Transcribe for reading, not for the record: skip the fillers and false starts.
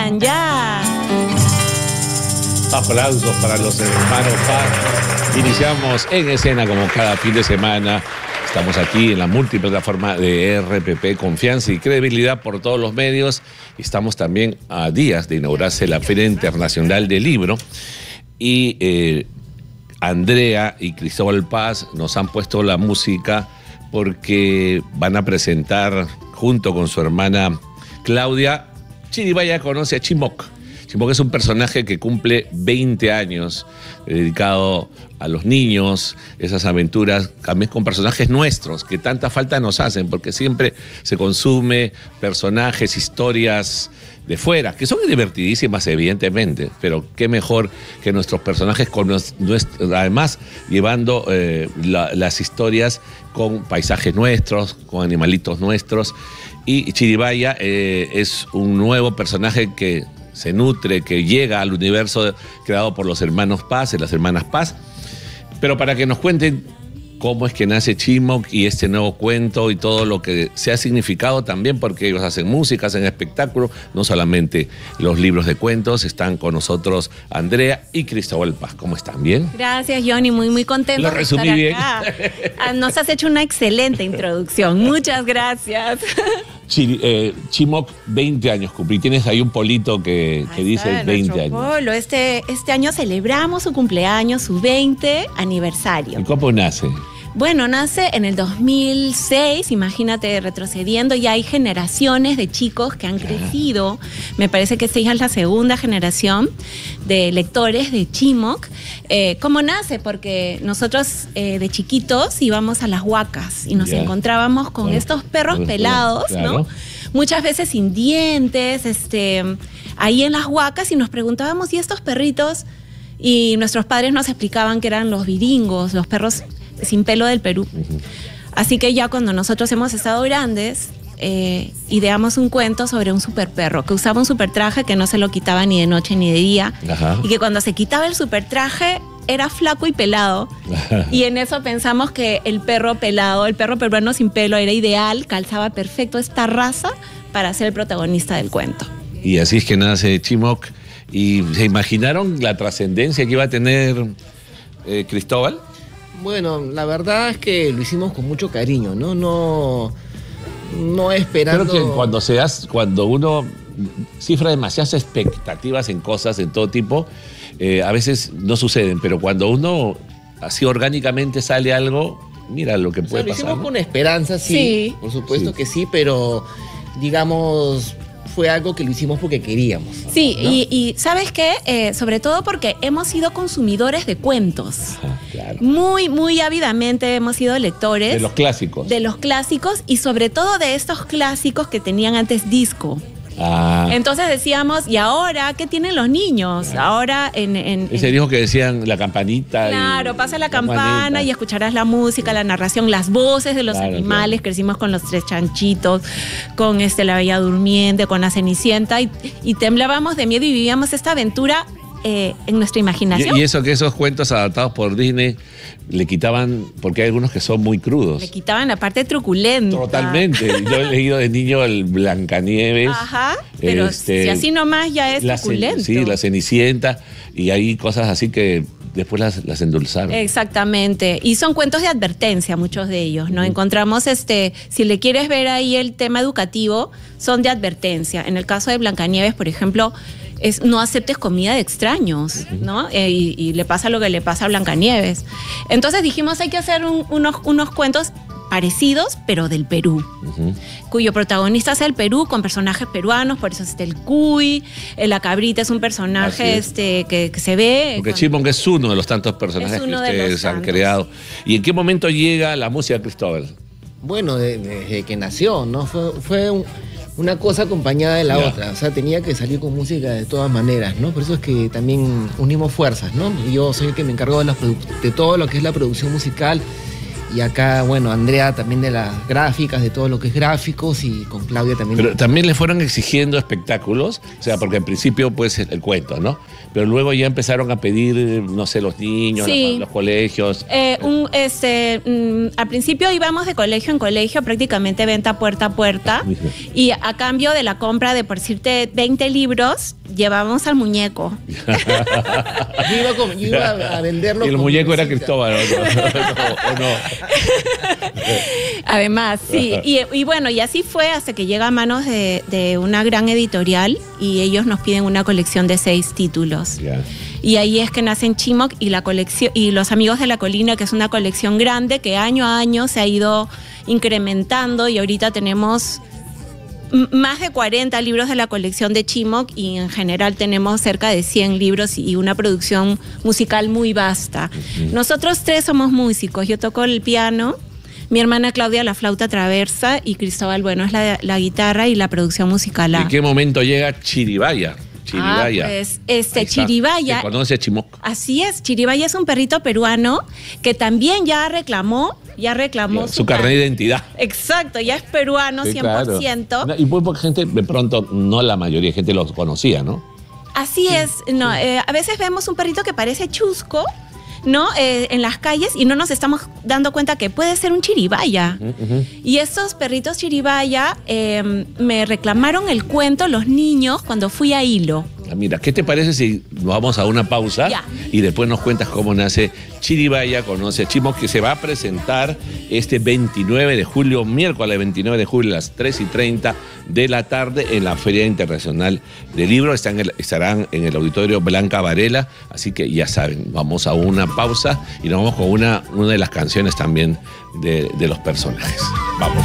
Comienzan ya. Aplausos para los hermanos Paz. Iniciamos En Escena como cada fin de semana. Estamos aquí en la multiplataforma de RPP, confianza y credibilidad por todos los medios. Estamos también a días de inaugurarse la Feria Internacional del Libro. Y Andrea y Cristóbal Paz nos han puesto la música porque van a presentar junto con su hermana Claudia. Chiribaya conoce a Chimoc. Chimoc es un personaje que cumple 20 años, dedicado a los niños, esas aventuras también con personajes nuestros, que tanta falta nos hacen, porque siempre se consume personajes, historias de fuera, que son divertidísimas evidentemente, pero qué mejor que nuestros personajes, además llevando las historias con paisajes nuestros, con animalitos nuestros. Y Chiribaya es un nuevo personaje que se nutre, que llega al universo creado por los hermanos Paz y las hermanas Paz. Pero para que nos cuenten cómo es que nace Chimoc y este nuevo cuento y todo lo que se ha significado también, porque ellos hacen música, hacen espectáculo, no solamente los libros de cuentos. Están con nosotros Andrea y Cristóbal Paz. ¿Cómo están? ¿Bien? Gracias, Johnny, muy contento. Lo resumí bien. Nos has hecho una excelente introducción. Muchas gracias. Chimoc, 20 años cumplí. Tienes ahí un polito que dice 20 años. Polo. Este año celebramos su cumpleaños, su 20 aniversario. ¿Y cómo nace? Bueno, nace en el 2006, imagínate, retrocediendo, ya hay generaciones de chicos que han crecido. Me parece que esta ya es la segunda generación de lectores de Chimoc. ¿Cómo nace? Porque nosotros de chiquitos íbamos a las huacas y nos encontrábamos con estos perros pelados, claro, ¿no? Muchas veces sin dientes, ahí en las huacas, y nos preguntábamos, ¿y estos perritos? Y nuestros padres nos explicaban que eran los viringos, los perros sin pelo del Perú. Así que ya cuando nosotros hemos estado grandes, ideamos un cuento sobre un super perro que usaba un super traje que no se lo quitaba ni de noche ni de día. Ajá. Y que cuando se quitaba el super traje era flaco y pelado. Y en eso pensamos que el perro pelado, el perro peruano sin pelo, era ideal, calzaba perfecto esta raza para ser el protagonista del cuento. Y así es que nace Chimoc. ¿Y se imaginaron la trascendencia que iba a tener Cristóbal? Bueno, la verdad es que lo hicimos con mucho cariño, ¿no? No esperando. Creo que cuando uno cifra demasiadas expectativas en cosas de todo tipo, a veces no suceden, pero cuando uno así orgánicamente sale algo, mira lo que puede pasar. Lo hicimos con esperanza, sí, por supuesto que sí, pero digamos, fue algo que lo hicimos porque queríamos. Sí, ¿no? y ¿sabes qué? Sobre todo porque hemos sido consumidores de cuentos. Ajá, claro. Muy ávidamente hemos sido lectores. De los clásicos. De los clásicos y sobre todo de estos clásicos que tenían antes disco. Entonces decíamos, ¿y ahora qué tienen los niños? Ahora ese dijo que decían la campanita. Claro, pasa la campana y escucharás la música, la narración, las voces de los animales. Claro. Crecimos con los tres chanchitos, con la Bella Durmiente, con la Cenicienta y temblábamos de miedo y vivíamos esta aventura en nuestra imaginación. Y eso que esos cuentos adaptados por Disney le quitaban, porque hay algunos que son muy crudos. Le quitaban la parte truculenta. Totalmente. Yo he leído de niño el Blancanieves. Ajá, pero si así nomás ya es truculento. Sí, la Cenicienta, y hay cosas así que después las endulzaron. Exactamente. Y son cuentos de advertencia, muchos de ellos, ¿no? Encontramos, si le quieres ver ahí el tema educativo, son de advertencia. En el caso de Blancanieves, por ejemplo, no aceptes comida de extraños, ¿no? Y le pasa lo que le pasa a Blancanieves. Entonces dijimos, hay que hacer unos cuentos parecidos, pero del Perú, cuyo protagonista sea el Perú, con personajes peruanos. Por eso está el Cuy, la Cabrita es un personaje que se ve. Porque Chimoc es uno de los tantos personajes que ustedes han creado. ¿Y en qué momento llega la música, Cristóbal? Bueno, desde que nació, ¿no? Fue una cosa acompañada de la otra. O sea, tenía que salir con música de todas maneras, ¿no? Por eso es que también unimos fuerzas, ¿no? Yo soy el que me encargo de todo lo que es la producción musical Y acá, bueno, Andrea también de las gráficas, de todo lo que es gráficos, y con Claudia también. Pero también le fueron exigiendo espectáculos, o sea, porque al principio pues el cuento, ¿no? Pero luego ya empezaron a pedir, no sé, los niños, sí. los colegios. Al principio íbamos de colegio en colegio, prácticamente venta puerta a puerta, y a cambio de la compra de, por decirte, 20 libros, llevábamos al muñeco. Yo iba a venderlo. Y el muñeco era Cristóbal, ¿o no? Además, sí. Y bueno, y así fue hasta que llega a manos de una gran editorial y ellos nos piden una colección de 6 títulos. Yeah. Y ahí es que nacen Chimoc y la colección y Los Amigos de la Colina, que es una colección grande que año a año se ha ido incrementando, y ahorita tenemos más de 40 libros de la colección de Chimoc, y en general tenemos cerca de 100 libros y una producción musical muy vasta. Nosotros 3 somos músicos. Yo toco el piano, mi hermana Claudia la flauta traversa, y Cristóbal, bueno, es la guitarra y la producción musical. ¿En qué momento llega Chiribaya? Pues Chiribaya. ¿Conoce a Chimoc? Así es, Chiribaya es un perrito peruano que también ya reclamó su carnet de identidad. Exacto, ya es peruano, sí, 100%. Claro. Y muy poca gente, de pronto, no la mayoría de gente los conocía, ¿no? Así es, no, a veces vemos un perrito que parece chusco, ¿no? En las calles, y no nos estamos dando cuenta que puede ser un chiribaya. Y estos perritos chiribaya me reclamaron el cuento los niños cuando fui a Hilo. Mira, ¿qué te parece si nos vamos a una pausa y después nos cuentas cómo nace Chiribaya, conoce a Chimoc, que se va a presentar este 29 de julio, miércoles 29 de julio a las 3:30 de la tarde en la Feria Internacional del Libro? Estarán en el Auditorio Blanca Varela, así que ya saben, vamos a una pausa y nos vamos con una de las canciones también de los personajes. Vamos.